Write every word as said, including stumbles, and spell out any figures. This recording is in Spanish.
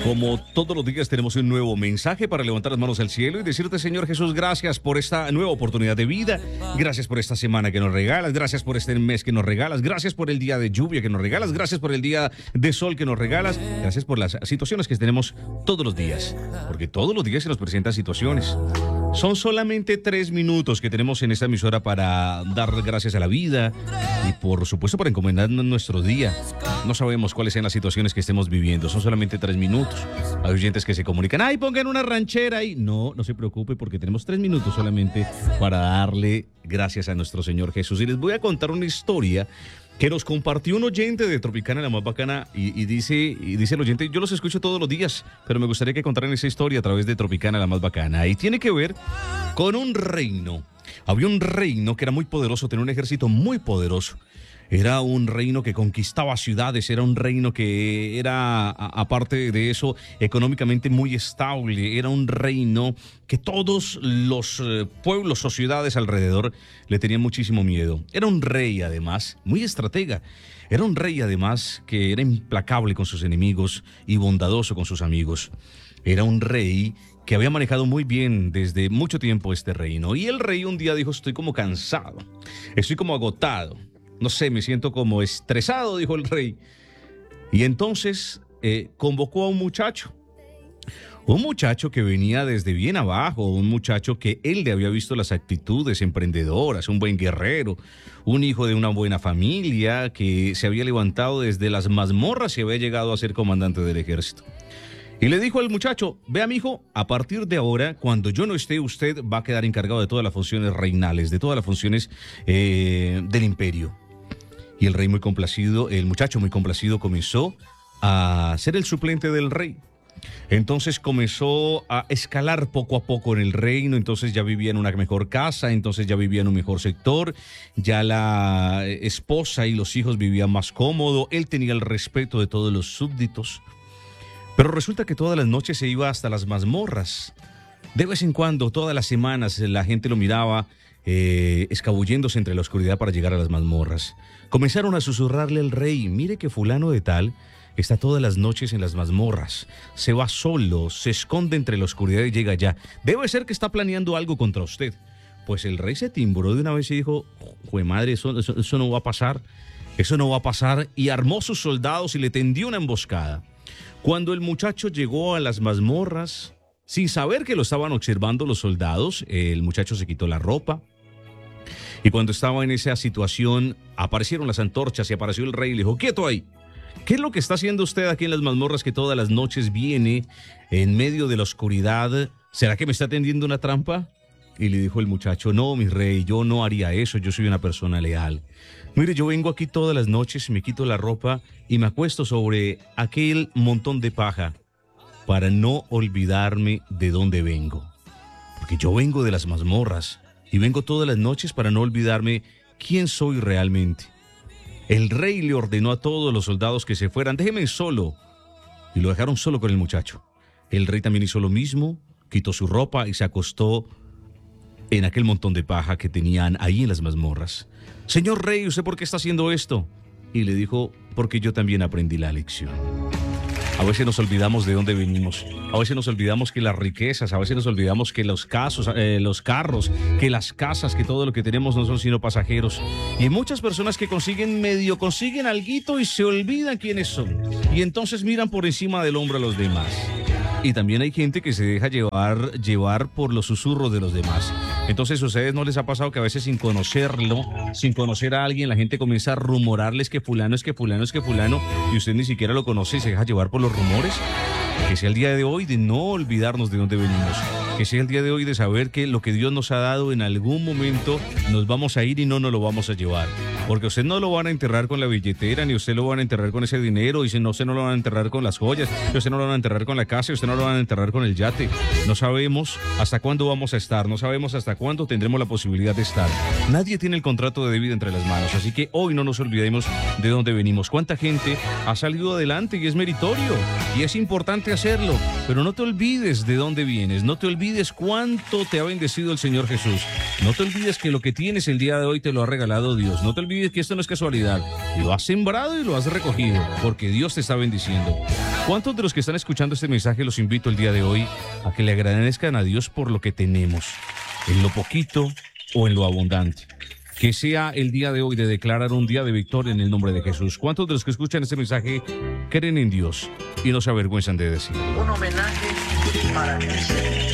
Como todos los días tenemos un nuevo mensaje para levantar las manos al cielo y decirte, Señor Jesús, gracias por esta nueva oportunidad de vida, gracias por esta semana que nos regalas, gracias por este mes que nos regalas, gracias por el día de lluvia que nos regalas, gracias por el día de sol que nos regalas, gracias por las situaciones que tenemos todos los días, porque todos los días se nos presentan situaciones. Son solamente tres minutos que tenemos en esta emisora para dar gracias a la vida y por supuesto para encomendarnos nuestro día. No sabemos cuáles sean las situaciones que estemos viviendo, son solamente tres minutos. Hay oyentes que se comunican, ay, pongan una ranchera ahí. No, no se preocupe porque tenemos tres minutos solamente para darle gracias a nuestro Señor Jesús. Y les voy a contar una historia que nos compartió un oyente de Tropicana, la más bacana, y, y, dice, y dice el oyente, yo los escucho todos los días, pero me gustaría que contaran esa historia a través de Tropicana, la más bacana. Y tiene que ver con un reino. Había un reino que era muy poderoso, tenía un ejército muy poderoso. Era un reino que conquistaba ciudades, era un reino que era, aparte de eso, económicamente muy estable. Era un reino que todos los pueblos o ciudades alrededor le tenían muchísimo miedo. Era un rey, además, muy estratega. Era un rey, además, que era implacable con sus enemigos y bondadoso con sus amigos. Era un rey que había manejado muy bien desde mucho tiempo este reino. Y el rey un día dijo, estoy como cansado, estoy como agotado. No sé, me siento como estresado, dijo el rey. Y entonces eh, convocó a un muchacho. Un muchacho que venía desde bien abajo, un muchacho que él le había visto las actitudes emprendedoras, un buen guerrero, un hijo de una buena familia que se había levantado desde las mazmorras y había llegado a ser comandante del ejército. Y le dijo al muchacho, vea mijo, a partir de ahora, cuando yo no esté, usted va a quedar encargado de todas las funciones reinales, de todas las funciones eh, del imperio. Y el rey muy complacido, el muchacho muy complacido comenzó a ser el suplente del rey. Entonces comenzó a escalar poco a poco en el reino, entonces ya vivía en una mejor casa, entonces ya vivía en un mejor sector, ya la esposa y los hijos vivían más cómodo, él tenía el respeto de todos los súbditos. Pero resulta que todas las noches se iba hasta las mazmorras. De vez en cuando, todas las semanas, la gente lo miraba eh, escabulléndose entre la oscuridad para llegar a las mazmorras. Comenzaron a susurrarle al rey, mire que fulano de tal está todas las noches en las mazmorras. Se va solo, se esconde entre la oscuridad y llega allá. Debe ser que está planeando algo contra usted. Pues el rey se timbró de una vez y dijo, jue madre, eso, eso, eso no va a pasar. Eso no va a pasar. Y armó sus soldados y le tendió una emboscada. Cuando el muchacho llegó a las mazmorras, sin saber que lo estaban observando los soldados, el muchacho se quitó la ropa. Y cuando estaba en esa situación, aparecieron las antorchas y apareció el rey y le dijo, quieto ahí. ¿Qué es lo que está haciendo usted aquí en las mazmorras que todas las noches viene en medio de la oscuridad? ¿Será que me está tendiendo una trampa? Y le dijo el muchacho, no, mi rey, yo no haría eso, yo soy una persona leal. Mire, yo vengo aquí todas las noches, me quito la ropa y me acuesto sobre aquel montón de paja para no olvidarme de dónde vengo. Porque yo vengo de las mazmorras y vengo todas las noches para no olvidarme quién soy realmente. El rey le ordenó a todos los soldados que se fueran, déjenme solo. Y lo dejaron solo con el muchacho. El rey también hizo lo mismo, quitó su ropa y se acostó en aquel montón de paja que tenían ahí en las mazmorras. Señor rey, ¿usted por qué está haciendo esto? Y le dijo, porque yo también aprendí la lección. A veces nos olvidamos de dónde venimos. A veces nos olvidamos que las riquezas, a veces nos olvidamos que los casos, eh, los carros, que las casas, que todo lo que tenemos no son sino pasajeros. Y hay muchas personas que consiguen medio, consiguen alguito y se olvidan quiénes son. Y entonces miran por encima del hombro a los demás. Y también hay gente que se deja llevar, llevar por los susurros de los demás. Entonces, ¿a ustedes no les ha pasado que a veces sin conocerlo, sin conocer a alguien, la gente comienza a rumorarles que fulano es que fulano es que fulano y usted ni siquiera lo conoce y se deja llevar por los rumores? Que sea el día de hoy de no olvidarnos de dónde venimos. Que sea el día de hoy de saber que lo que Dios nos ha dado en algún momento nos vamos a ir y no nos lo vamos a llevar. Porque usted no lo van a enterrar con la billetera, ni usted lo van a enterrar con ese dinero, y si no, usted no lo van a enterrar con las joyas, y usted no lo van a enterrar con la casa, y usted no lo van a enterrar con el yate. No sabemos hasta cuándo vamos a estar, no sabemos hasta cuándo tendremos la posibilidad de estar. Nadie tiene el contrato de vida entre las manos, así que hoy no nos olvidemos de dónde venimos. ¿Cuánta gente ha salido adelante y es meritorio? Y es importante hacerlo, Pero no te olvides de dónde vienes, no te olvides cuánto te ha bendecido el Señor Jesús. No te olvides que lo que tienes el día de hoy te lo ha regalado Dios. No te olvides que esto no es casualidad. Lo has sembrado y lo has recogido, porque Dios te está bendiciendo. ¿Cuántos de los que están escuchando este mensaje los invito el día de hoy a que le agradezcan a Dios por lo que tenemos, en lo poquito o en lo abundante? Que sea el día de hoy de declarar un día de victoria en el nombre de Jesús. ¿Cuántos de los que escuchan este mensaje creen en Dios y no se avergüenzan de decirlo? Un homenaje para Cristo.